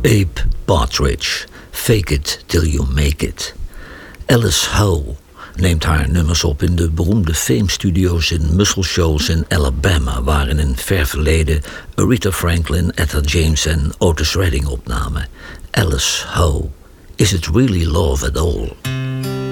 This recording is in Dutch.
Abe Partridge, Fake It Till You Make It. Alice Howe neemt haar nummers op in de beroemde Fame-studio's in Muscle Shoals in Alabama, waar in een ver verleden Aretha Franklin, Etta James en Otis Redding opnamen. Alice Howe, Is It Really Love at All?